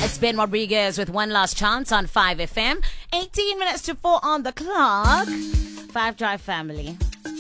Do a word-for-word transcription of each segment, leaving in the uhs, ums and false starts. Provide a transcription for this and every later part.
It's Ben Rodriguez with One Last Chance on five F M. eighteen minutes to four on the clock. Five Drive family.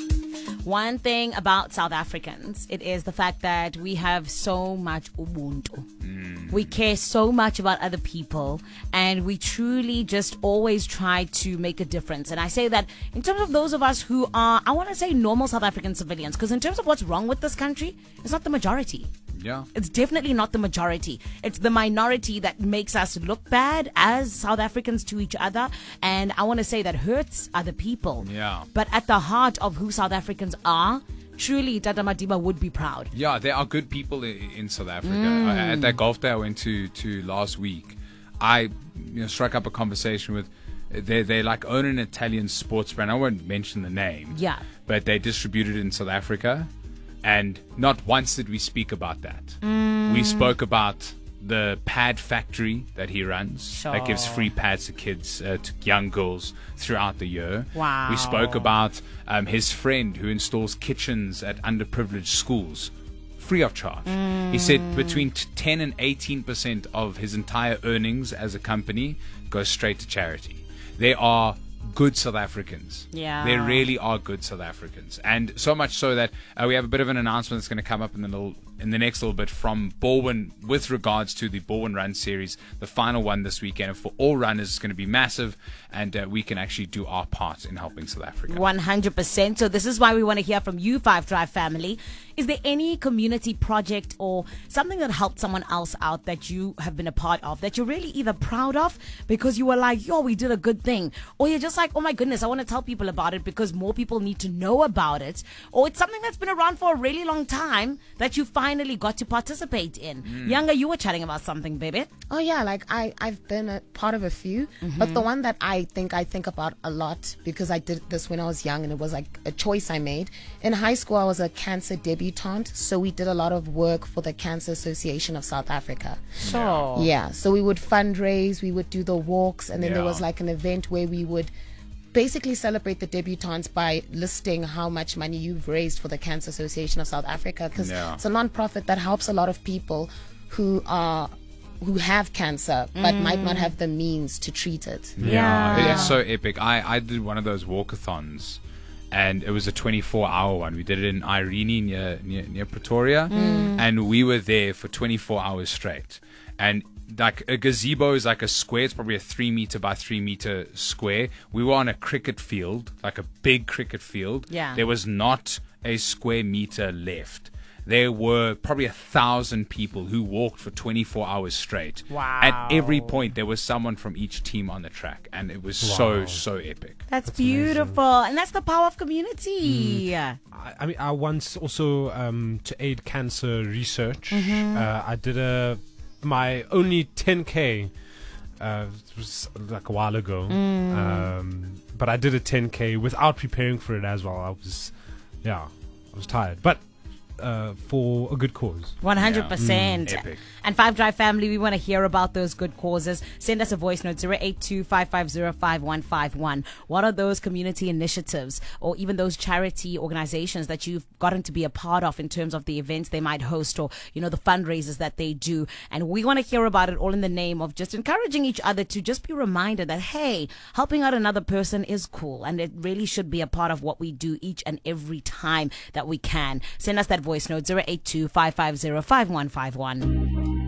One thing about South Africans, it is the fact that we have so much ubuntu. Mm. We care so much about other people, and we truly just always try to make a difference. And I say that in terms of those of us who are, I want to say normal South African civilians, because in terms of what's wrong with this country, it's not the majority. Yeah. It's definitely not the majority. It's the minority that makes us look bad as South Africans to each other. And I want to say that hurts other people. Yeah. But at the heart of who South Africans are, truly Tata Madiba would be proud. Yeah, there are good people in, in South Africa. Mm. I, at that golf day I went to, to last week, I you know, struck up a conversation with, they they like own an Italian sports brand. I won't mention the name. Yeah. But they distribute it in South Africa. And not once did we speak about that. Mm. We spoke about the pad factory that he runs Sure. that gives free pads to kids, uh, to young girls throughout the year. Wow. We spoke about um, his friend who installs kitchens at underprivileged schools free of charge. Mm. He said between ten and eighteen percent of his entire earnings as a company goes straight to charity. There are good South Africans. Yeah. There really are good South Africans. And so much so that uh, we have a bit of an announcement that's going to come up in the little in the next little bit from Borwin with regards to the Borwin Run series, the final one this weekend. And for all runners, it's going to be massive, and uh, we can actually do our part in helping South Africa. one hundred percent. So this is why we want to hear from you, Five Drive family. Is there any community project or something that helped someone else out that you have been a part of that you're really either proud of because you were like, yo, we did a good thing, or you're just like, oh my goodness, I want to tell people about it because more people need to know about it, or it's something that's been around for a really long time that you finally got to participate in? Mm. Younger, you were chatting about something, baby. Oh yeah, like I, I've been a part of a few, mm-hmm. but the one that I think I think about a lot, because I did this when I was young and it was like a choice I made. In high school, I was a cancer debutante, so we did a lot of work for the Cancer Association of South Africa. Sure. Yeah, so we would fundraise, we would do the walks, and then Yeah. there was like an event where we would basically celebrate the debutantes by listing how much money you've raised for the Cancer Association of South Africa, because Yeah. it's a non-profit that helps a lot of people who are who have cancer but mm. might not have the means to treat it. Yeah, Yeah. it's so epic. I, I did one of those walkathons, and it was a twenty-four hour one. We did it in Irene near near, near Pretoria, mm. and we were there for twenty-four hours straight. And like a gazebo is like a square. It's probably a three meter by three meter square. We were on a cricket field, like a big cricket field. Yeah. There was not a square meter left. There were probably a thousand people who walked for twenty-four hours straight. Wow. At every point, there was someone from each team on the track, and it was Wow. so, so epic. That's, that's beautiful. Amazing. And that's the power of community. Mm. I, I mean, I once also, um, to aid cancer research, mm-hmm. uh, I did a my only ten K. Uh, it was like a while ago. Mm. Um, but I did a ten K without preparing for it as well. I was, yeah, I was tired. But Uh, for a good cause. one hundred percent. Yeah. Mm, epic. And Five Drive family, we want to hear about those good causes. Send us a voice note, zero eight two, five five zero, five one five one. What are those community initiatives or even those charity organizations that you've gotten to be a part of in terms of the events they might host, or, you know, the fundraisers that they do? And we want to hear about it all in the name of just encouraging each other to just be reminded that, hey, helping out another person is cool, and it really should be a part of what we do each and every time that we can. Send us that voice note, zero eight two, five five zero, five one five one.